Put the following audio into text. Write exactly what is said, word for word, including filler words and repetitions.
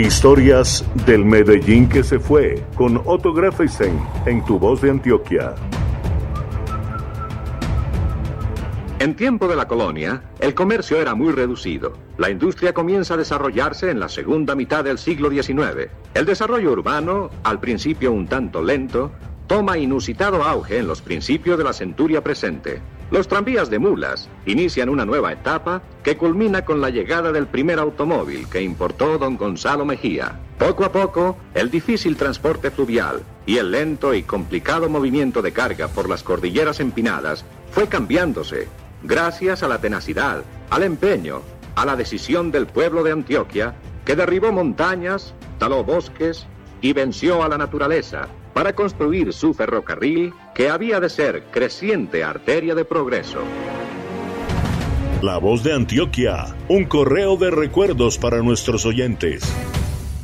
Historias del Medellín que se fue, con Otto Greffeisen en Tu Voz de Antioquia. En tiempo de la colonia, el comercio era muy reducido. La industria comienza a desarrollarse en la segunda mitad del siglo diecinueve. El desarrollo urbano, al principio un tanto lento, toma inusitado auge en los principios de la centuria presente. Los tranvías de mulas inician una nueva etapa que culmina con la llegada del primer automóvil que importó don Gonzalo Mejía. Poco a poco, el difícil transporte fluvial y el lento y complicado movimiento de carga por las cordilleras empinadas fue cambiándose, gracias a la tenacidad, al empeño, a la decisión del pueblo de Antioquia, que derribó montañas, taló bosques y venció a la naturaleza para construir su ferrocarril que había de ser creciente arteria de progreso. La Voz de Antioquia, un correo de recuerdos para nuestros oyentes.